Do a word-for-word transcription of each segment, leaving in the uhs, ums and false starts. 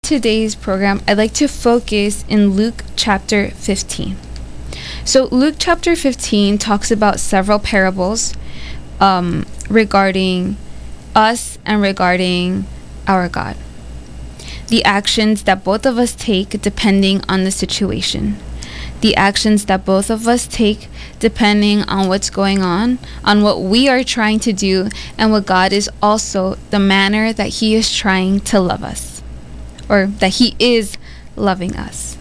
today's program, I'd like to focus in Luke chapter fifteen. So Luke chapter fifteen talks about several parables um, regarding us and regarding our God. The actions that both of us take depending on the situation. The actions that both of us take depending on what's going on, on what we are trying to do, and what God is also the manner that He is trying to love us, or that He is loving us.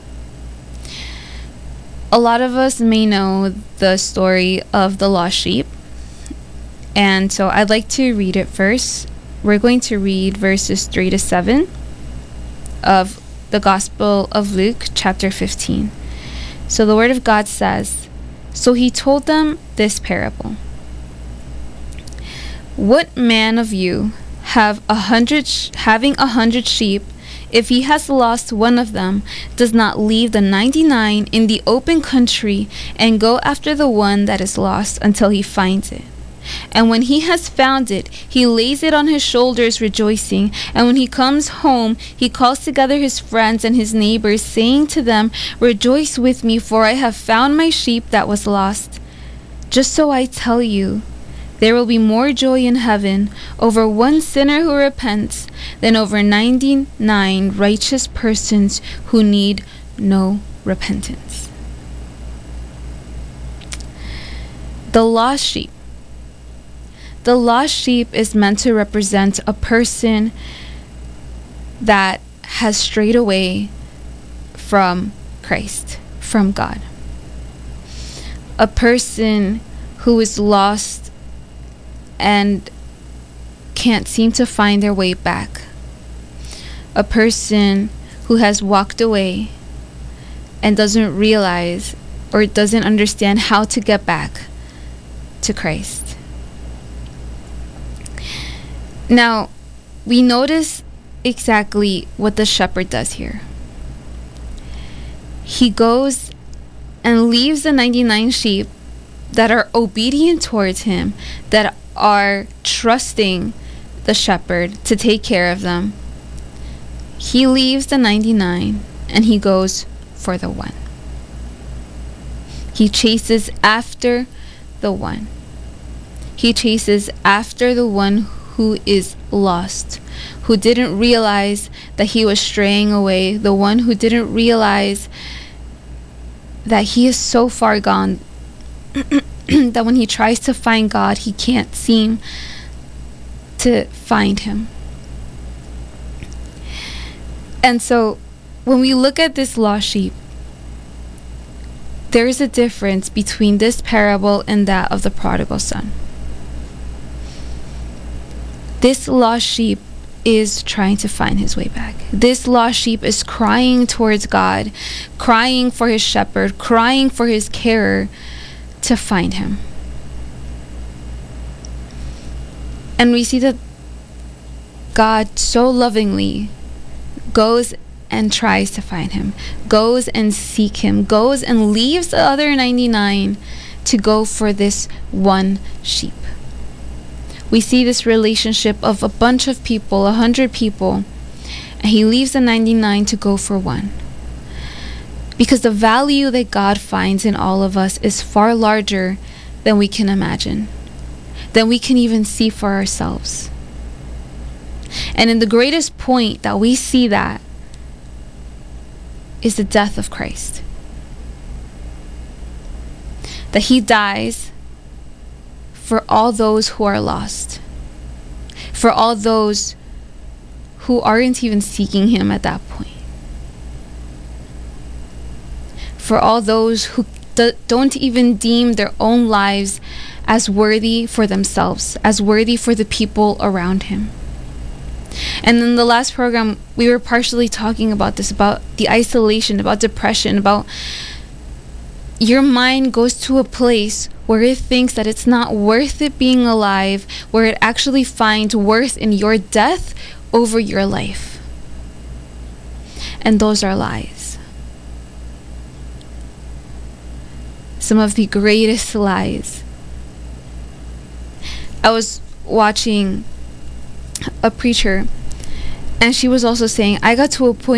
A lot of us may know the story of the lost sheep, and so I'd like to read it first. We're going to read verses three to seven of the Gospel of Luke chapter fifteen. So the Word of God says, "So he told them this parable. What man of you have a hundred sh- having a hundred sheep, if he has lost one of them, does not leave the ninety-nine in the open country and go after the one that is lost until he finds it? And when he has found it, he lays it on his shoulders rejoicing. And when he comes home, he calls together his friends and his neighbors, saying to them, 'Rejoice with me, for I have found my sheep that was lost.' Just so I tell you, there will be more joy in heaven over one sinner who repents than over ninety-nine righteous persons who need no repentance." The lost sheep. The lost sheep is meant to represent a person that has strayed away from Christ, from God. A person who is lost and can't seem to find their way back. A person who has walked away and doesn't realize or doesn't understand how to get back to Christ. Now, we notice exactly what the shepherd does here. He goes and leaves the ninety-nine sheep that are obedient towards him, that are trusting the shepherd to take care of them. He leaves the ninety-nine and he goes for the one. He chases after the one. He chases after the one who is lost, who didn't realize that he was straying away, the one who didn't realize that he is so far gone that when he tries to find God, he can't seem to find him. And so when we look at this lost sheep, there is a difference between this parable and that of the prodigal son. This lost sheep is trying to find his way back. This lost sheep is crying towards God, crying for his shepherd, crying for his carer to find him. And we see that God so lovingly goes and tries to find him, goes and seek him, goes and leaves the other ninety-nine to go for this one sheep. We see this relationship of a bunch of people, a hundred people, and he leaves the ninety-nine to go for one. Because the value that God finds in all of us is far larger than we can imagine, than we can even see for ourselves. And in the greatest point that we see that is the death of Christ. That he dies for all those who are lost, for all those who aren't even seeking him at that point, for all those who do- don't even deem their own lives as worthy for themselves, as worthy for the people around him. And in the last program, we were partially talking about this, about the isolation, about depression, about your mind goes to a place where it thinks that it's not worth it being alive, where it actually finds worth in your death over your life. And those are lies. Some of the greatest lies. I was watching a preacher, and she was also saying, I got to a point